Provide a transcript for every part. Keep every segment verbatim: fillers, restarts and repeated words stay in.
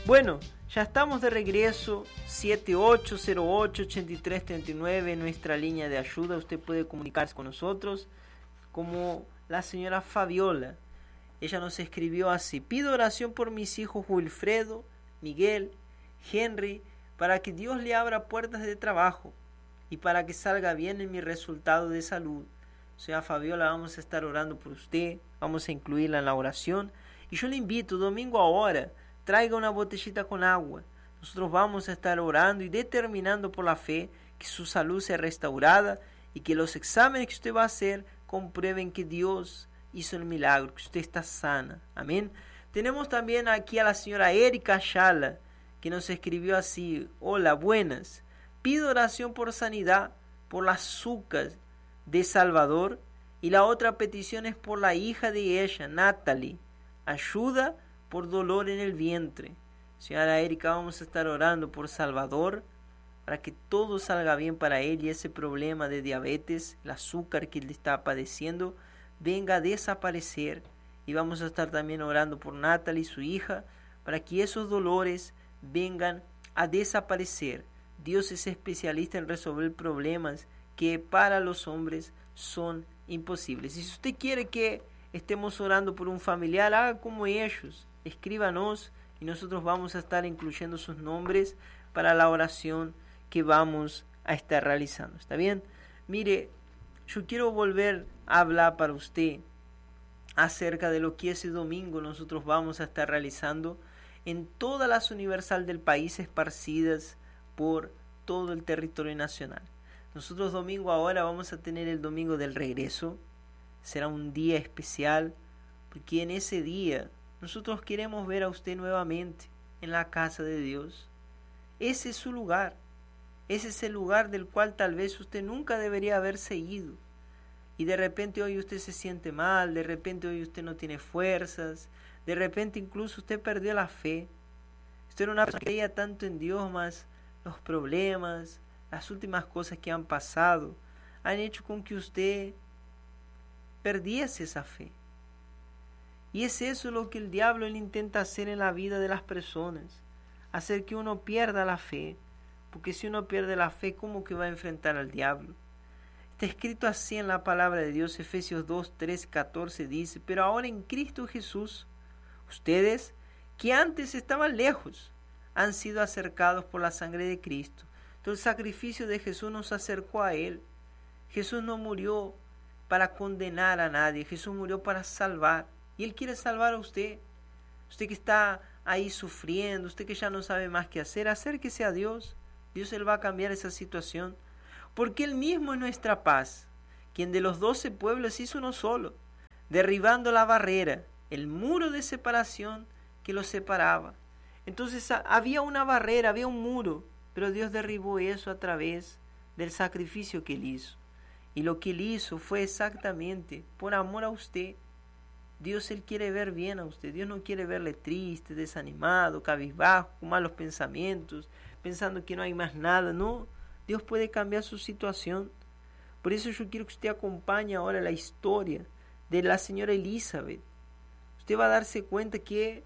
Bueno, ya estamos de regreso, siete ocho cero ocho, ocho tres tres nueve, nuestra línea de ayuda. Usted puede comunicarse con nosotros como la señora Fabiola. Ella nos escribió así: pido oración por mis hijos Wilfredo, Miguel, Henry, para que Dios le abra puertas de trabajo y para que salga bien en mi resultado de salud. Señora Fabiola, vamos a estar orando por usted, vamos a incluirla en la oración. Y yo le invito, domingo ahora, traiga una botellita con agua. Nosotros vamos a estar orando y determinando por la fe que su salud sea restaurada y que los exámenes que usted va a hacer comprueben que Dios hizo el milagro, que usted está sana. Amén. Tenemos también aquí a la señora Erika Ayala, que nos escribió así: hola, buenas. Pido oración por sanidad, por las azúcares de Salvador, y la otra petición es por la hija de ella, Natalie. Ayuda por dolor en el vientre. Señora Erika, vamos a estar orando por Salvador para que todo salga bien para él y ese problema de diabetes, el azúcar que él está padeciendo, venga a desaparecer. Y vamos a estar también orando por Natalie, su hija, para que esos dolores vengan a desaparecer. Dios es especialista en resolver problemas que para los hombres son imposibles. Y si usted quiere que estemos orando por un familiar, haga como ellos, escríbanos y nosotros vamos a estar incluyendo sus nombres para la oración que vamos a estar realizando. ¿Está bien? Mire, yo quiero volver a hablar para usted acerca de lo que ese domingo nosotros vamos a estar realizando en todas las universal del país esparcidas por todo el territorio nacional. Nosotros domingo ahora vamos a tener el domingo del regreso. Será un día especial porque en ese día nosotros queremos ver a usted nuevamente en la casa de Dios. Ese es su lugar. Ese es el lugar del cual tal vez usted nunca debería haberse ido. Y de repente hoy usted se siente mal, de repente hoy usted no tiene fuerzas, de repente incluso usted perdió la fe. Usted era una persona que creía tanto en Dios, más los problemas, las últimas cosas que han pasado, han hecho con que usted perdiese esa fe. Y es eso lo que el diablo él intenta hacer en la vida de las personas, hacer que uno pierda la fe, porque si uno pierde la fe, ¿cómo que va a enfrentar al diablo? Está escrito así en la palabra de Dios, Efesios dos, tres, catorce dice: pero ahora en Cristo Jesús, ustedes que antes estaban lejos, han sido acercados por la sangre de Cristo. Entonces el sacrificio de Jesús nos acercó a Él. Jesús no murió para condenar a nadie, Jesús murió para salvar. Y Él quiere salvar a usted. Usted que está ahí sufriendo, usted que ya no sabe más qué hacer, acérquese a Dios. Dios Él va a cambiar esa situación. Porque Él mismo es nuestra paz, quien de los doce pueblos hizo uno solo, derribando la barrera, el muro de separación que los separaba. Entonces había una barrera, había un muro, pero Dios derribó eso a través del sacrificio que Él hizo. Y lo que Él hizo fue exactamente por amor a usted. Dios Él quiere ver bien a usted. Dios no quiere verle triste, desanimado, cabizbajo, con malos pensamientos, pensando que no hay más nada. No, Dios puede cambiar su situación. Por eso yo quiero que usted acompañe ahora la historia de la señora Elizabeth. Usted va a darse cuenta que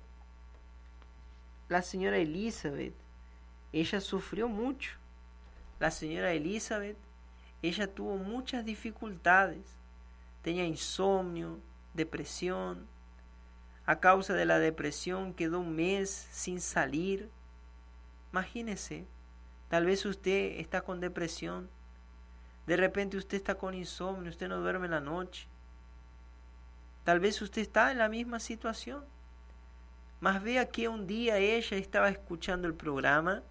la señora Elizabeth, ella sufrió mucho. La señora Elizabeth, ella tuvo muchas dificultades. Tenía insomnio, depresión. A causa de la depresión quedó un mes sin salir. Imagínese, tal vez usted está con depresión. De repente usted está con insomnio, usted no duerme en la noche. Tal vez usted está en la misma situación. Mas vea que un día ella estaba escuchando el programa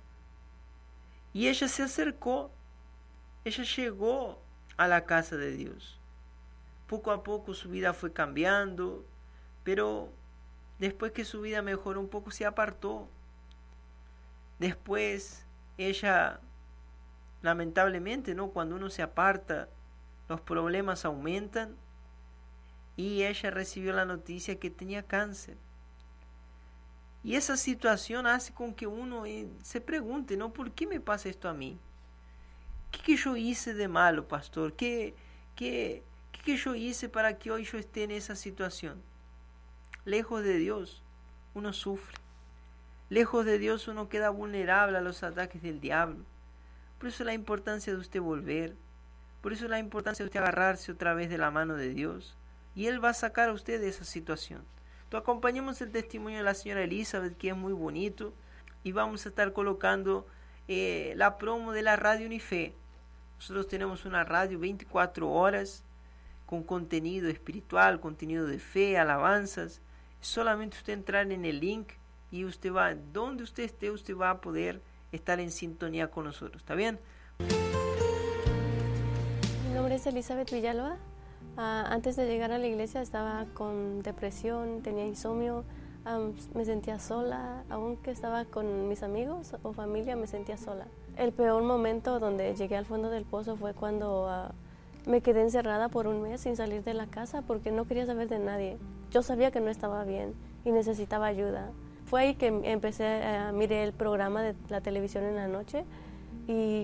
y ella se acercó. Ella llegó a la casa de Dios. Poco a poco su vida fue cambiando, pero después que su vida mejoró un poco se apartó. Después ella, lamentablemente, ¿no? Cuando uno se aparta, los problemas aumentan y ella recibió la noticia que tenía cáncer. Y esa situación hace con que uno se pregunte, ¿no? ¿Por qué me pasa esto a mí? ¿Qué que yo hice de malo, pastor? ¿Qué, qué, qué que yo hice para que hoy yo esté en esa situación? Lejos de Dios, uno sufre. Lejos de Dios uno queda vulnerable a los ataques del diablo. Por eso la importancia de usted volver. Por eso la importancia de usted agarrarse otra vez de la mano de Dios. Y Él va a sacar a usted de esa situación. Entonces acompañemos el testimonio de la señora Elizabeth, que es muy bonito. Y vamos a estar colocando eh, la promo de la radio Unife. Nosotros tenemos una radio veinticuatro horas con contenido espiritual, contenido de fe, alabanzas. Solamente usted entrar en el link y usted va, donde usted esté, usted va a poder estar en sintonía con nosotros. ¿Está bien? Mi nombre es Elizabeth Villalba. Uh, antes de llegar a la iglesia estaba con depresión, tenía insomnio, um, me sentía sola, aunque estaba con mis amigos o familia, me sentía sola. El peor momento donde llegué al fondo del pozo fue cuando uh, me quedé encerrada por un mes sin salir de la casa porque no quería saber de nadie. Yo sabía que no estaba bien y necesitaba ayuda. Fue ahí que empecé a mirar el programa de la televisión en la noche y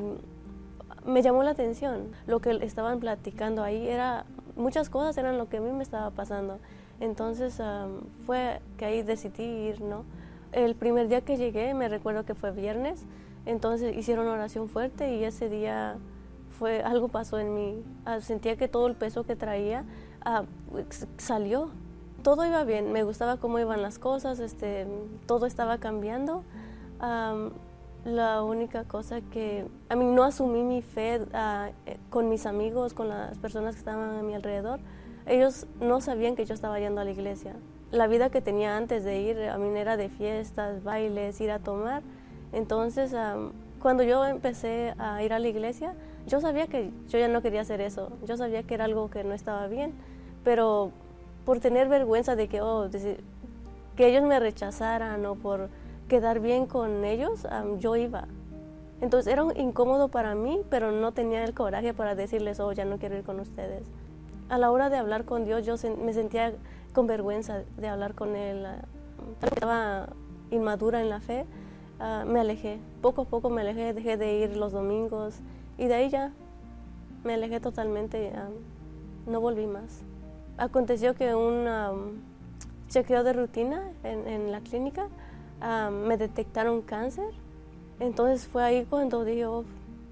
me llamó la atención. Lo que estaban platicando ahí era, muchas cosas eran lo que a mí me estaba pasando. Entonces um, fue que ahí decidí ir, ¿no? El primer día que llegué, me recuerdo que fue viernes, entonces hicieron oración fuerte y ese día fue, algo pasó en mí. Uh, sentía que todo el peso que traía uh, salió. Todo iba bien, me gustaba cómo iban las cosas, este, todo estaba cambiando. Um, la única cosa que, a mí no asumí mi fe uh, con mis amigos, con las personas que estaban a mi alrededor. Ellos no sabían que yo estaba yendo a la iglesia. La vida que tenía antes de ir, a mí era de fiestas, bailes, ir a tomar. Entonces, um, cuando yo empecé a ir a la iglesia, yo sabía que yo ya no quería hacer eso. Yo sabía que era algo que no estaba bien, pero por tener vergüenza de que, oh, de, que ellos me rechazaran o por quedar bien con ellos, um, yo iba. Entonces era incómodo para mí, pero no tenía el coraje para decirles, oh, ya no quiero ir con ustedes. A la hora de hablar con Dios, yo se, me sentía con vergüenza de hablar con Él. Uh, estaba inmadura en la fe, uh, me alejé. Poco a poco me alejé, dejé de ir los domingos y de ahí ya me alejé totalmente, um, no volví más. Aconteció que un um, chequeo de rutina en, en la clínica, um, me detectaron cáncer. Entonces fue ahí cuando dije, oh,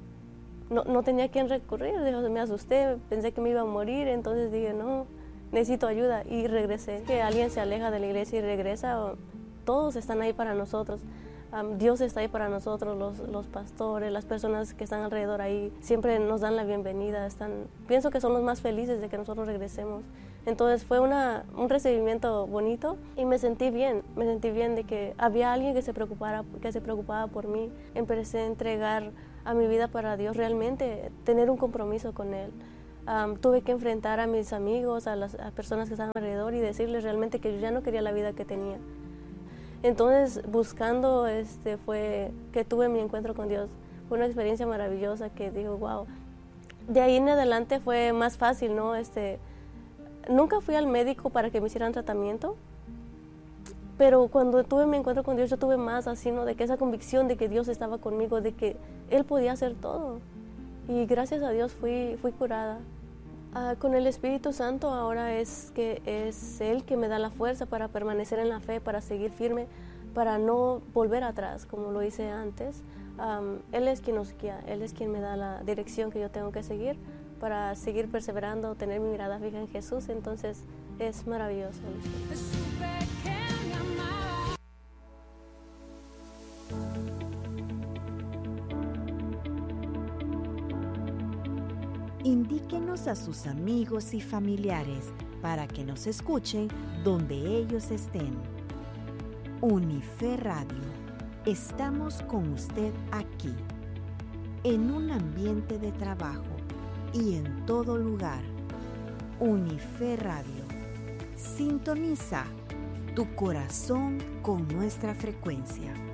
no, no tenía a quién recurrir. Dijo, me asusté, pensé que me iba a morir. Entonces dije, no, necesito ayuda. Y regresé. Que alguien se aleja de la iglesia y regresa, oh, todos están ahí para nosotros. Um, Dios está ahí para nosotros, los, los pastores, las personas que están alrededor ahí, siempre nos dan la bienvenida. Están, pienso que son los más felices de que nosotros regresemos. Entonces fue una, un recibimiento bonito y me sentí bien, me sentí bien de que había alguien que se preocupara, que se preocupaba por mí. Empecé a entregar a mi vida para Dios, realmente tener un compromiso con Él. Um, tuve que enfrentar a mis amigos, a las a personas que estaban alrededor y decirles realmente que yo ya no quería la vida que tenía. Entonces, buscando, este, fue que tuve mi encuentro con Dios. Fue una experiencia maravillosa que digo, wow. De ahí en adelante fue más fácil, ¿no? Este, nunca fui al médico para que me hicieran tratamiento, pero cuando tuve mi encuentro con Dios, yo tuve más así, ¿no? De que esa convicción de que Dios estaba conmigo, de que Él podía hacer todo. Y gracias a Dios fui, fui curada. Uh, con el Espíritu Santo ahora es que es Él que me da la fuerza para permanecer en la fe, para seguir firme, para no volver atrás como lo hice antes. Um, él es quien nos guía, Él es quien me da la dirección que yo tengo que seguir para seguir perseverando, tener mi mirada fija en Jesús. Entonces es maravilloso. Indíquenos a sus amigos y familiares para que nos escuchen donde ellos estén. Unife Radio. Estamos con usted aquí, en un ambiente de trabajo y en todo lugar. Unife Radio. Sintoniza tu corazón con nuestra frecuencia.